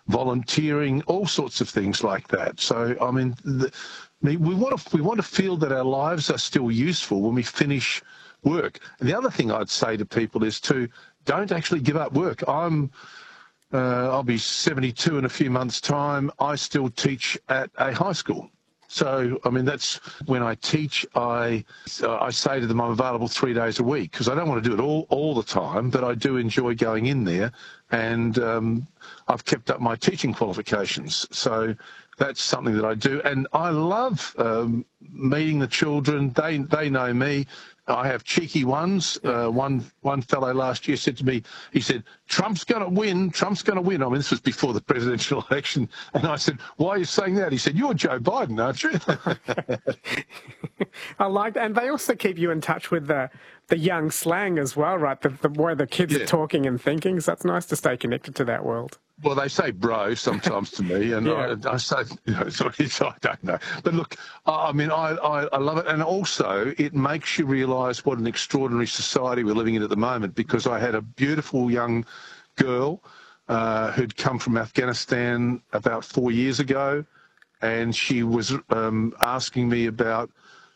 volunteering, all sorts of things like that. So, I mean, we want to feel that our lives are still useful when we finish work. And the other thing I'd say to people is to don't actually give up work. I'll be 72 in a few months' time. I still teach at a high school. So, I mean, that's when I teach, I say to them I'm available 3 days a week because I don't want to do it all the time, but I do enjoy going in there, and I've kept up my teaching qualifications. So that's something that I do. And I love meeting the children. They know me. I have cheeky ones. One fellow last year said to me, he said, Trump's going to win. Trump's going to win. I mean, this was before the presidential election. And I said, why are you saying that? He said, you're Joe Biden, aren't you? I like that. And they also keep you in touch with the young slang as well, right? The way the kids are talking and thinking. So that's nice to stay connected to that world. Well, they say bro sometimes to me, and I say, I don't know. But look, I mean, I love it. And also, it makes you realise what an extraordinary society we're living in at the moment, because I had a beautiful young girl who'd come from Afghanistan about 4 years ago, and she was asking me about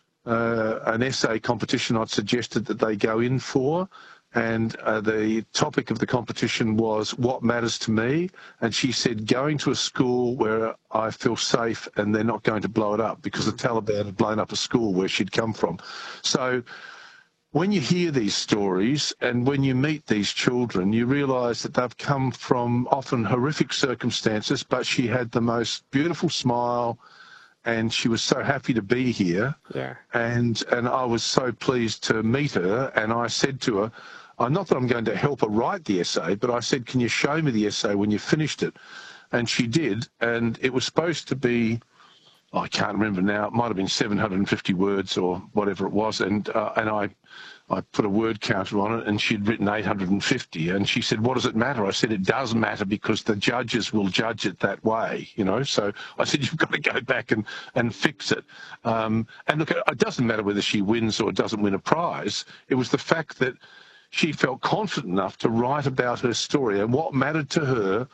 an essay competition I'd suggested that they go in for. And the topic of the competition was what matters to me. And she said, going to a school where I feel safe and they're not going to blow it up, because the Taliban had blown up a school where she'd come from. So when you hear these stories and when you meet these children, you realise that they've come from often horrific circumstances, but she had the most beautiful smile and she was so happy to be here. Yeah. And I was so pleased to meet her. And I said to her, not that I'm going to help her write the essay, but I said, can you show me the essay when you finished it? And she did. And it was supposed to be, I can't remember now, it might have been 750 words or whatever it was. And I put a word counter on it, and she'd written 850. And she said, what does it matter? I said, it does matter because the judges will judge it that way, you know. So I said, you've got to go back and fix it. And look, it doesn't matter whether she wins or doesn't win a prize. It was the fact that she felt confident enough to write about her story. And what mattered to her,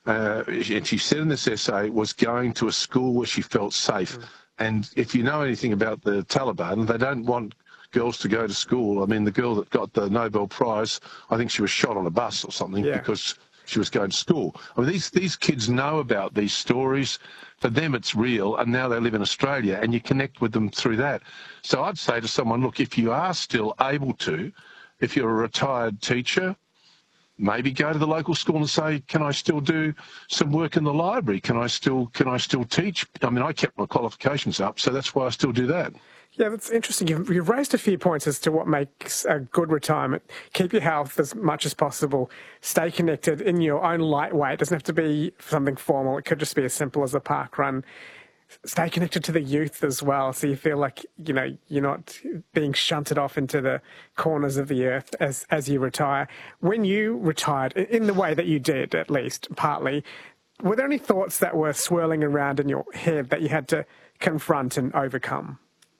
and she said in this essay, was going to a school where she felt safe. And if you know anything about the Taliban, they don't want girls to go to school. I mean, the girl that got the Nobel Prize, I think she was shot on a bus or something because she was going to school. I mean, these kids know about these stories. For them, it's real, and now they live in Australia, and you connect with them through that. So I'd say to someone, look, if you are still able to, if you're a retired teacher, maybe go to the local school and say, can I still do some work in the library? Can I still teach? I mean, I kept my qualifications up, so that's why I still do that. Yeah, that's interesting. You've raised a few points as to what makes a good retirement. Keep your health as much as possible. Stay connected in your own light way. It doesn't have to be something formal. It could just be as simple as a park run. Stay connected to the youth as well, so you feel like, you know, you're not being shunted off into the corners of the earth as you retire. When you retired, in the way that you did, at least partly, were there any thoughts that were swirling around in your head that you had to confront and overcome?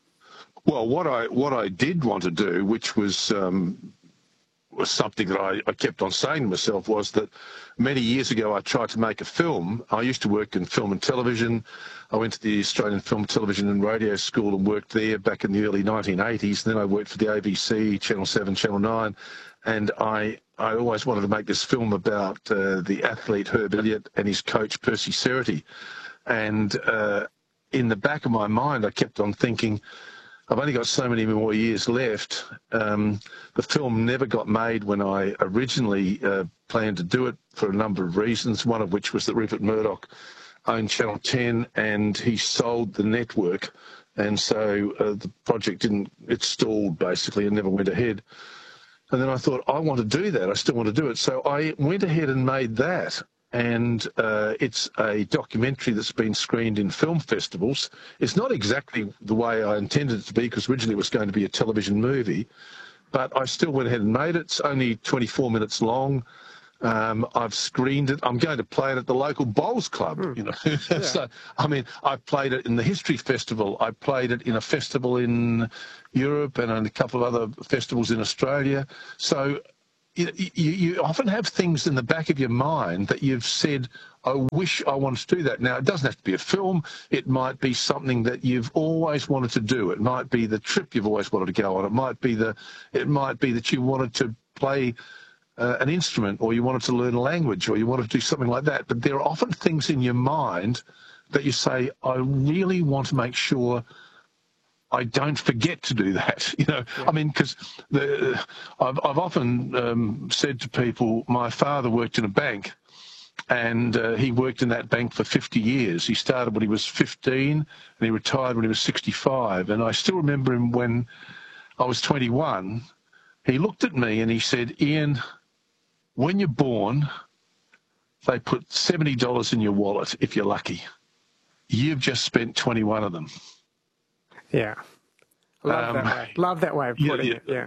Well, what I did want to do, which was something that I kept on saying to myself, was that many years ago I tried to make a film. I used to work in film and television. I went to the Australian Film, Television and Radio School and worked there back in the early 1980s. Then I worked for the ABC, Channel 7, Channel 9, and I always wanted to make this film about the athlete Herb Elliott and his coach Percy Cerutty. And in the back of my mind, I kept on thinking, I've only got so many more years left. The film never got made when I originally planned to do it for a number of reasons, one of which was that Rupert Murdoch owned Channel 10 and he sold the network. And so the project it stalled basically and never went ahead. And then I thought, I want to do that. I still want to do it. So I went ahead and made that. And it's a documentary that's been screened in film festivals. It's not exactly the way I intended it to be, because originally it was going to be a television movie, but I still went ahead and made it. It's only 24 minutes long. I've screened it. I'm going to play it at the local bowls club, you know. Yeah. So, I mean, I played it in the History Festival. I played it in a festival in Europe and in a couple of other festivals in Australia. So you often have things in the back of your mind that you've said, I wish I wanted to do that. Now, it doesn't have to be a film. It might be something that you've always wanted to do. It might be the trip you've always wanted to go on. It might be that you wanted to play an instrument, or you wanted to learn a language, or you wanted to do something like that. But there are often things in your mind that you say, I really want to make sure I don't forget to do that, Yeah. I mean, because I've often said to people, my father worked in a bank, and he worked in that bank for 50 years. He started when he was 15, and he retired when he was 65. And I still remember him when I was 21. He looked at me and he said, Ian, when you're born, they put $70 in your wallet if you're lucky. You've just spent 21 of them. Yeah. Love that way. Love that way of putting it, yeah.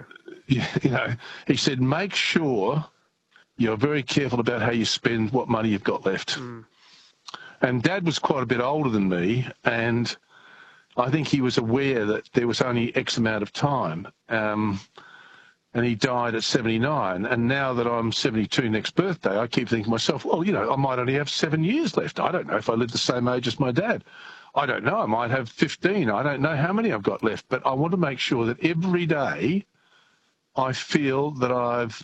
He said, make sure you're very careful about how you spend what money you've got left. And Dad was quite a bit older than me, and I think he was aware that there was only X amount of time. And he died at 79. And now that I'm 72 next birthday, I keep thinking to myself, well, I might only have 7 years left. I don't know if I live the same age as my dad. I don't know. I might have 15. I don't know how many I've got left. But I want to make sure that every day I feel that I've,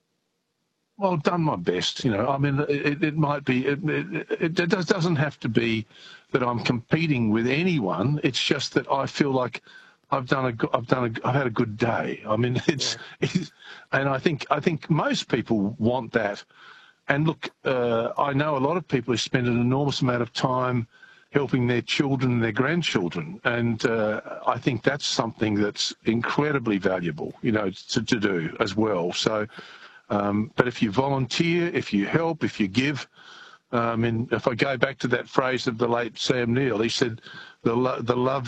done my best. I mean, it might be, it doesn't have to be that I'm competing with anyone. It's just that I feel like I've had a good day. I mean, and I think most people want that. And look, I know a lot of people who spend an enormous amount of time helping their children and their grandchildren. And I think that's something that's incredibly valuable, to do as well. So, but if you volunteer, if you help, if you give, and if I go back to that phrase of the late Sam Neill, he said, the love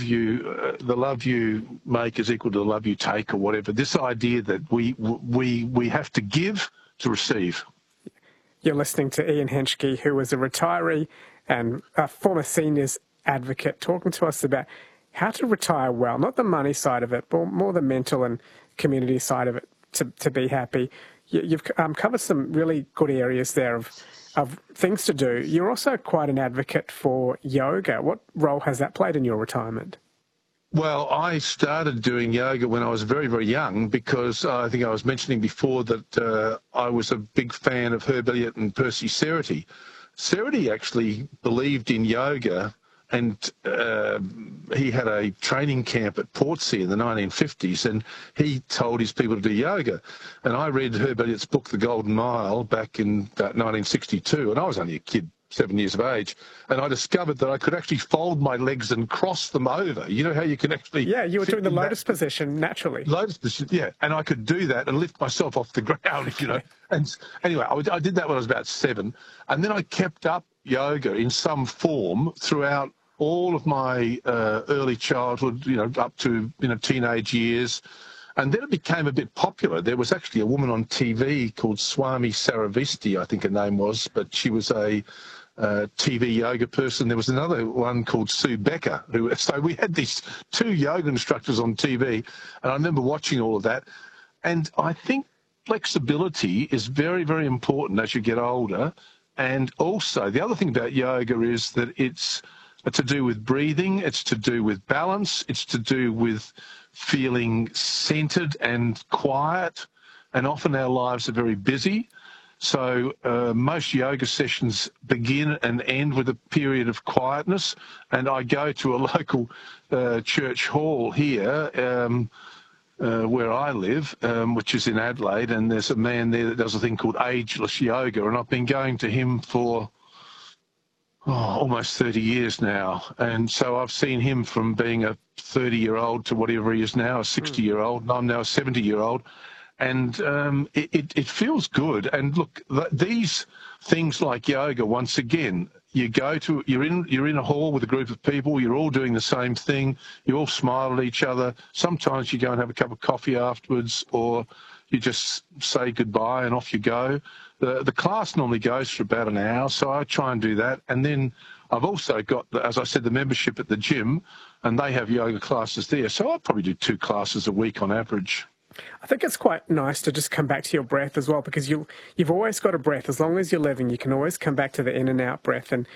you make is equal to the love you take, or whatever. This idea that we have to give to receive. You're listening to Ian Henschke, who was a retiree and a former seniors advocate, talking to us about how to retire well, not the money side of it, but more the mental and community side of it to be happy. You've covered some really good areas there of things to do. You're also quite an advocate for yoga. What role has that played in your retirement? Well, I started doing yoga when I was very, very young, because I think I was mentioning before that I was a big fan of Herb Elliott and Percy Cerutty. Cerutty actually believed in yoga, and he had a training camp at Portsea in the 1950s, and he told his people to do yoga. And I read Herb Elliott's book, The Golden Mile, back in about 1962, and I was only a kid, 7 years of age, and I discovered that I could actually fold my legs and cross them over. You know how you can actually... Yeah, you were doing the lotus position naturally. Lotus position, yeah, and I could do that and lift myself off the ground, And anyway, I did that when I was about 7, and then I kept up yoga in some form throughout all of my early childhood, up to teenage years. And then it became a bit popular. There was actually a woman on TV called Swami Saravesti, I think her name was, but she was a TV yoga person. There was another one called Sue Becker. So we had these 2 yoga instructors on TV, and I remember watching all of that. And I think flexibility is very, very important as you get older. And also, the other thing about yoga is that it's to do with breathing, it's to do with balance, it's to do with feeling centered and quiet, and often our lives are very busy. So most yoga sessions begin and end with a period of quietness, and I go to a local church hall here where I live, which is in Adelaide, and there's a man there that does a thing called Ageless Yoga, and I've been going to him for almost 30 years now. And so I've seen him from being a 30-year-old to whatever he is now, a 60-year-old, and I'm now a 70-year-old. And it feels good. And look, these things like yoga, once again, you're in a hall with a group of people, you're all doing the same thing, you all smile at each other. Sometimes you go and have a cup of coffee afterwards, or you just say goodbye and off you go. The class normally goes for about an hour, so I try and do that. And then I've also got, as I said, the membership at the gym, and they have yoga classes there. So I probably do 2 classes a week on average. I think it's quite nice to just come back to your breath as well, because you've always got a breath. As long as you're living, you can always come back to the in and out breath. And